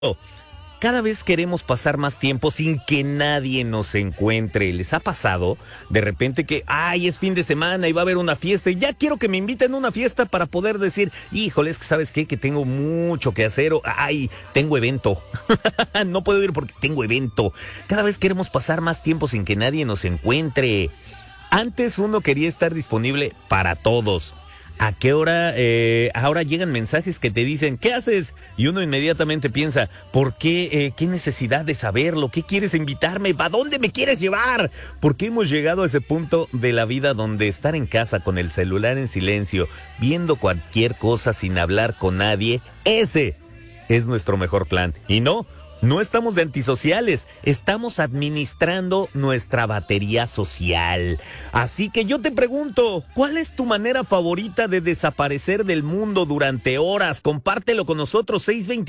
Cada vez queremos pasar más tiempo sin que nadie nos encuentre. ¿Les ha pasado de repente que, es fin de semana y va a haber una fiesta y ya quiero que me inviten a una fiesta para poder decir, híjole, es que sabes qué, que tengo mucho que hacer o, tengo evento. No puedo ir porque tengo evento. Cada vez queremos pasar más tiempo sin que nadie nos encuentre. Antes uno quería estar disponible para todos. ¿A qué hora? Ahora llegan mensajes que te dicen, ¿qué haces? Y uno inmediatamente piensa, ¿por qué? ¿Qué necesidad de saberlo? ¿Qué quieres invitarme? ¿A dónde me quieres llevar? ¿Por qué hemos llegado a ese punto de la vida donde estar en casa con el celular en silencio, viendo cualquier cosa sin hablar con nadie? Ese es nuestro mejor plan. Y no estamos de antisociales, estamos administrando nuestra batería social. Así que yo te pregunto, ¿cuál es tu manera favorita de desaparecer del mundo durante horas? Compártelo con nosotros,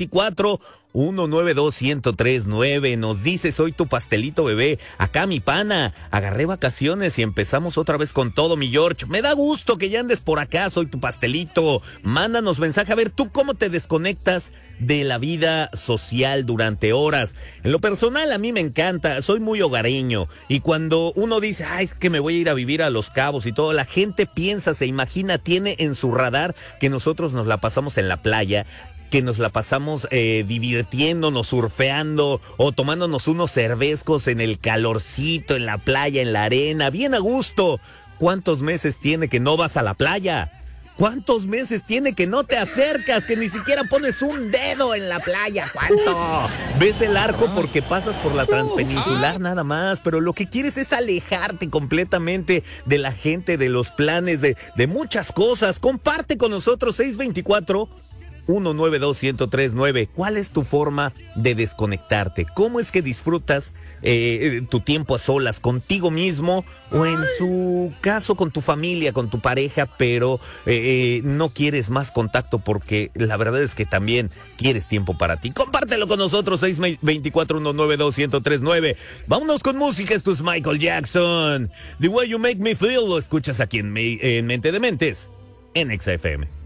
624-192-1039. Nos dice, soy tu pastelito bebé, acá mi pana, agarré vacaciones y empezamos otra vez con todo, mi George. Me da gusto que ya andes por acá, soy tu pastelito. Mándanos mensaje, a ver, ¿tú cómo te desconectas de la vida social durante horas? En lo personal a mí me encanta, soy muy hogareño y cuando uno dice, es que me voy a ir a vivir a Los Cabos y todo, la gente piensa, se imagina, tiene en su radar que nosotros nos la pasamos en la playa, que nos la pasamos divirtiéndonos, surfeando o tomándonos unos cervezcos en el calorcito, en la playa, en la arena, bien a gusto. ¿Cuántos meses tiene que no vas a la playa? ¿Cuántos meses tiene que no te acercas, que ni siquiera pones un dedo en la playa? ¿Cuánto? Ves el arco porque pasas por la transpeninsular nada más, pero lo que quieres es alejarte completamente de la gente, de los planes, de muchas cosas. Comparte con nosotros, 624-192-1039. ¿Cuál es tu forma de desconectarte? ¿Cómo es que disfrutas tu tiempo a solas contigo mismo o en su caso con tu familia, con tu pareja, pero no quieres más contacto porque la verdad es que también quieres tiempo para ti? Compártelo con nosotros, 624-192-1039. Vámonos con música. Esto es Michael Jackson, The Way You Make Me Feel. Lo escuchas aquí en Mente de Mentes, en XFM.